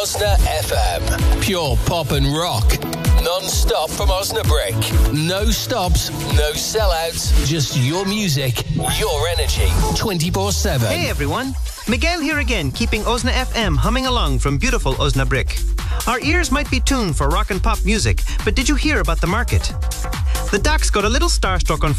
Osna FM. Pure pop and rock. Non-stop from Osnabrick. No stops, no sellouts. Just your music, your energy. 24/7. Hey everyone. Miguel here again, keeping Osna FM humming along from beautiful Osnabrick. Our ears might be tuned for rock and pop music, but did you hear about the market? The Doc's got a little starstruck on